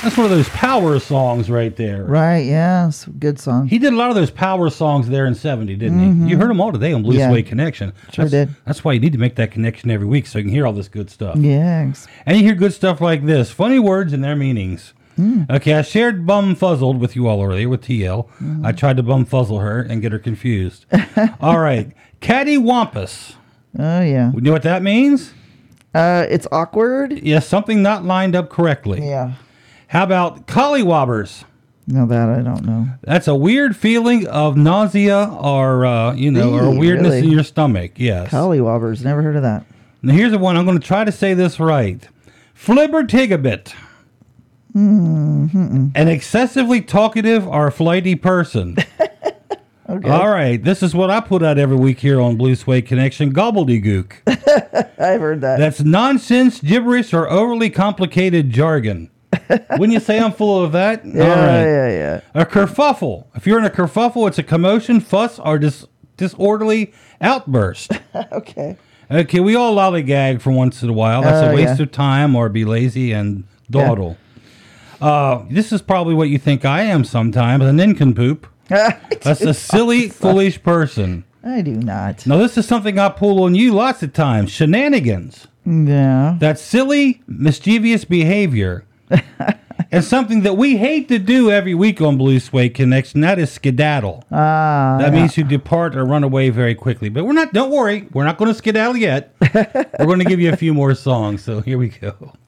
That's one of those power songs right there. Right, yeah. It's a good song. He did a lot of those power songs there in 70, didn't he? You heard them all today on Blue Suede Connection. Sure did. That's why you need to make that connection every week so you can hear all this good stuff. Yes. And you hear good stuff like this. Funny words and their meanings. Okay, I shared Bumfuzzled with you all earlier with TL. I tried to bumfuzzle her and get her confused. All right. Cattywampus. Oh, yeah. You know what that means? It's awkward. Yes, something not lined up correctly. Yeah. How about collywobbers? No, that I don't know. That's a weird feeling of nausea or, or weirdness really? in your stomach. Yes. Collywobbers. Never heard of that. Now, here's the one. I'm going to try to say this right. Flibbertigabit. An excessively talkative or flighty person. Okay. All right. This is what I put out every week here on Blue Suede Connection. Gobbledygook. I've heard that. That's nonsense, gibberish, or overly complicated jargon. Wouldn't you say I'm full of that? Yeah, All right. yeah. A kerfuffle. If you're in a kerfuffle, it's a commotion, fuss, or disorderly outburst. Okay. Okay, we all lollygag for once in a while. That's a waste of time or be lazy and dawdle. This is probably what you think I am sometimes, a nincompoop. That's a silly, foolish person. I do not. Now, this is something I pull on you lots of times. Shenanigans. Yeah. That's silly, mischievous behavior. And something that we hate to do every week on Blue Suede Connection, that is skedaddle. That means you depart or run away very quickly. But don't worry, we're not going to skedaddle yet. We're going to give you a few more songs, so here we go.